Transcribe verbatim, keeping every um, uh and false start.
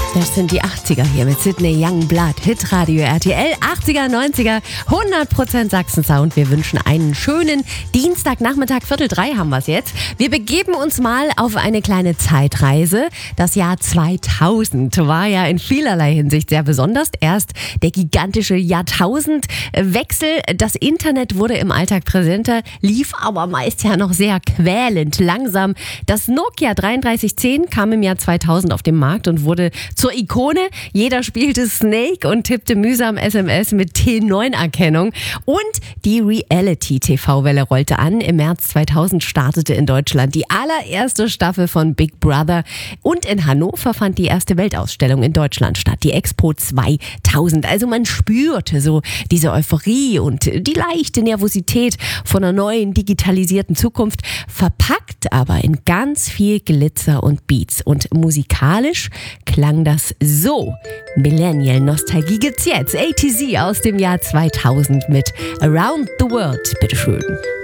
Das sind die achtziger hier mit Sydney Youngblood, Hitradio R T L, achtziger, neunziger, hundert Prozent Sachsen-Sound. Wir wünschen einen schönen Dienstagnachmittag, Viertel drei haben wir es jetzt. Wir begeben uns mal auf eine kleine Zeitreise. Das Jahr zweitausend war ja in vielerlei Hinsicht sehr besonders. Erst der gigantische Jahrtausendwechsel. Das Internet wurde im Alltag präsenter, lief aber meist ja noch sehr quälend langsam. Das Nokia dreiunddreißig zehn kam im Jahr zweitausend auf den Markt und wurde zur Ikone. Jeder spielte Snake und tippte mühsam S M S mit T neun Erkennung. Und die Reality-T V-Welle rollte an. Im März zweitausend startete in Deutschland die allererste Staffel von Big Brother. Und in Hannover fand die erste Weltausstellung in Deutschland statt, die Expo zweitausend. Also man spürte so diese Euphorie und die leichte Nervosität von einer neuen digitalisierten Zukunft, verpackt aber in ganz viel Glitzer und Beats. Und musikalisch klang das so. Millennial-Nostalgie gibt's jetzt. A T Z aus dem Jahr zweitausend mit Around the World. Bitteschön.